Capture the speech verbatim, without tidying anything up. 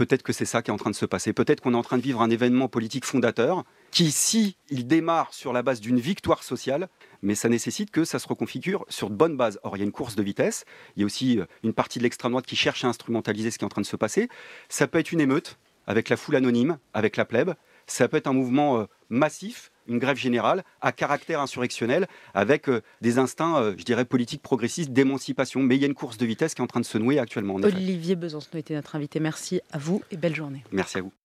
peut-être que c'est ça qui est en train de se passer. Peut-être qu'on est en train de vivre un événement politique fondateur qui, si il démarre sur la base d'une victoire sociale, mais ça nécessite que ça se reconfigure sur de bonnes bases. Or, il y a une course de vitesse, il y a aussi une partie de l'extrême droite qui cherche à instrumentaliser ce qui est en train de se passer. Ça peut être une émeute avec la foule anonyme, avec la plèbe. Ça peut être un mouvement euh, massif, une grève générale à caractère insurrectionnel avec euh, des instincts, euh, je dirais, politiques progressistes d'émancipation. Mais il y a une course de vitesse qui est en train de se nouer actuellement. En effet. Olivier Besancenot était notre invité. Merci à vous et belle journée. Merci à vous.